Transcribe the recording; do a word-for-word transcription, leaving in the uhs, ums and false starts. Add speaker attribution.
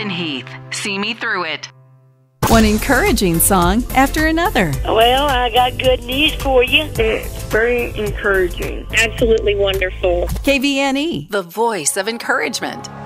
Speaker 1: and Heath. See me through it.
Speaker 2: One encouraging song after another.
Speaker 3: Well, I got good news for you.
Speaker 4: It's very encouraging.
Speaker 5: Absolutely wonderful.
Speaker 2: K V N E,
Speaker 1: The voice of encouragement.